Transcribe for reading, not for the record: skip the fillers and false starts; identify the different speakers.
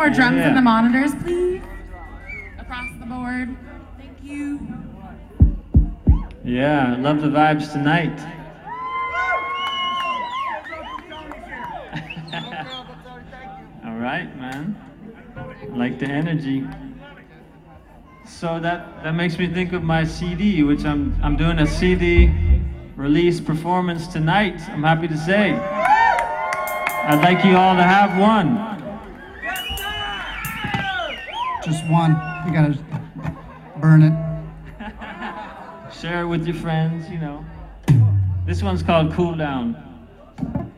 Speaker 1: more drums in the monitors, please. Across the board. Thank you.
Speaker 2: Yeah, love the vibes tonight. All right, man. Like the energy. So that makes me think of my CD, which I'm doing a CD release performance tonight. I'm happy to say. I'd like you all to have one.
Speaker 3: Just one. You gotta burn it.
Speaker 2: Share it with your friends, you know. This one's called Cool Down.